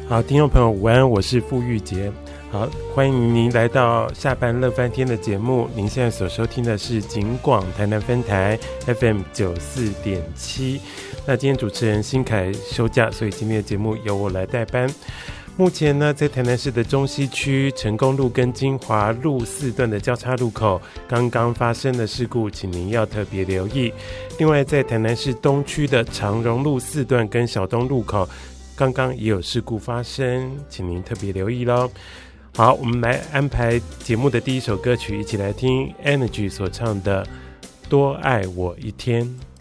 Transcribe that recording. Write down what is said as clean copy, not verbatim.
好，听众朋友午安，我是傅玉杰。好，欢迎您来到下班乐翻天的节目。您现在所收听的是警广台南分台 FM 94.7。那今天主持人新凯休假，所以今天的节目由我来代班。目前呢，在台南市的中西区成功路跟金华路4段的交叉路口刚刚发生的事故，请您要特别留意。另外，在台南市东区的长荣路4段跟小东路口刚刚也有事故发生，请您特别留意咯。好，我们来安排节目的第一首歌曲，一起来听 Energy 所唱的《多爱我一天》。